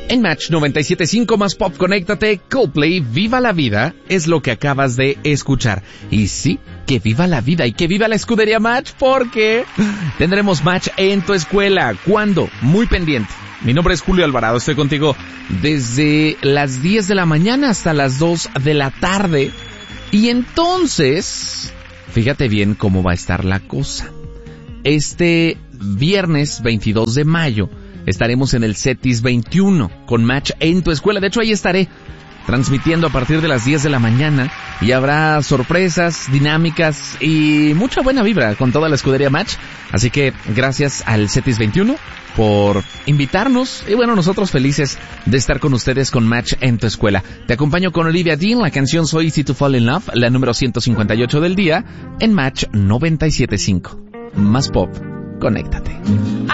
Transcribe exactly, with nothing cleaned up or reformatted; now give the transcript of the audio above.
En Match noventa y siete punto cinco más Pop, conéctate. Coldplay, Viva la Vida, es lo que acabas de escuchar. Y sí, que viva la vida y que viva la escudería Match, porque tendremos Match en tu escuela. ¿Cuándo? Muy pendiente. Mi nombre es Julio Alvarado, estoy contigo desde las diez de la mañana hasta las dos de la tarde. Y entonces, fíjate bien cómo va a estar la cosa. Este viernes veintidós de mayo estaremos en el CETIS veintiuno con Match en tu escuela. De hecho, ahí estaré transmitiendo a partir de las diez de la mañana y habrá sorpresas, dinámicas y mucha buena vibra con toda la escudería Match. Así que gracias al CETIS veintiuno por invitarnos y bueno, nosotros felices de estar con ustedes con Match en tu escuela. Te acompaño con Olivia Dean, la canción So Easy to Fall in Love, la número ciento cincuenta y ocho del día en Match noventa y siete punto cinco. Más Pop, conéctate.